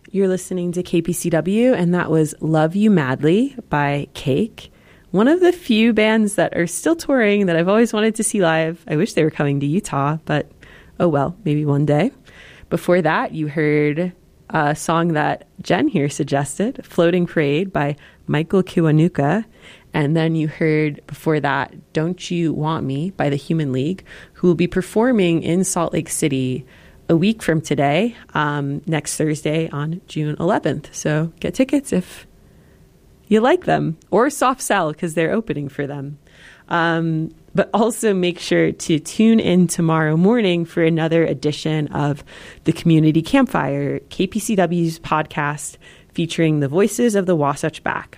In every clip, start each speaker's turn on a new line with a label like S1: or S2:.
S1: You're listening to KPCW, and that was Love You Madly by Cake, one of the few bands that are still touring that I've always wanted to see live. I wish they were coming to Utah, but oh well, maybe one day. Before that, you heard a song that Jen here suggested, Floating Parade by Michael Kiwanuka. And then you heard before that, Don't You Want Me by the Human League, who will be performing in Salt Lake City a week from today, next Thursday on June 11th. So get tickets if you like them, or soft sell because they're opening for them. But also make sure to tune in tomorrow morning for another edition of the Community Campfire, KPCW's podcast featuring the voices of the Wasatch Back.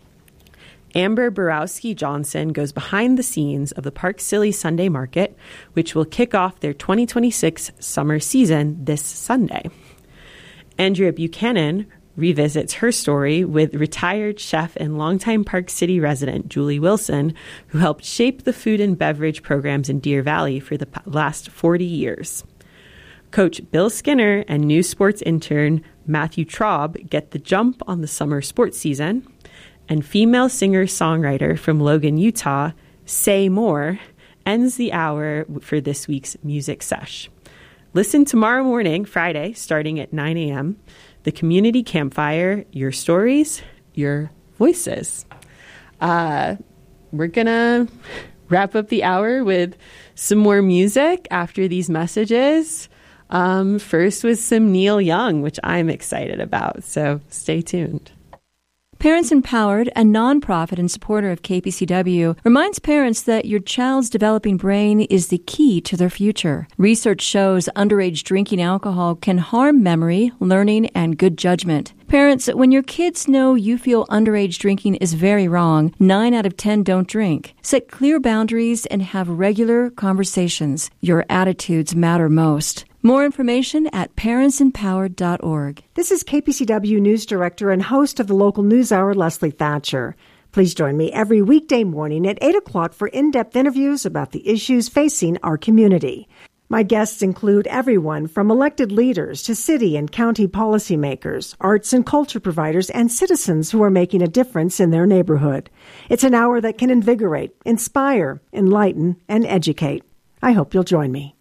S1: Amber Borowski-Johnson goes behind the scenes of the Park Silly Sunday Market, which will kick off their 2026 summer season this Sunday. Andrea Buchanan revisits her story with retired chef and longtime Park City resident Julie Wilson, who helped shape the food and beverage programs in Deer Valley for the last 40 years. Coach Bill Skinner and new sports intern Matthew Traub get the jump on the summer sports season. And female singer-songwriter from Logan, Utah, Say More, ends the hour for this week's Music Sesh. Listen tomorrow morning, Friday, starting at 9 a.m., the Community Campfire, your stories, your voices. We're going to wrap up the hour with some more music after these messages. First with some Neil Young, which I'm excited about, so stay tuned.
S2: Parents Empowered, a nonprofit and supporter of KPCW, reminds parents that your child's developing brain is the key to their future. Research shows underage drinking alcohol can harm memory, learning, and good judgment. Parents, when your kids know you feel underage drinking is very wrong, 9 out of 10 don't drink. Set clear boundaries and have regular conversations. Your attitudes matter most. More information at parentsempowered.org.
S3: This is KPCW News Director and host of the local news hour, Leslie Thatcher. Please join me every weekday morning at 8 o'clock for in-depth interviews about the issues facing our community. My guests include everyone from elected leaders to city and county policymakers, arts and culture providers, and citizens who are making a difference in their neighborhood. It's an hour that can invigorate, inspire, enlighten, and educate. I hope you'll join me.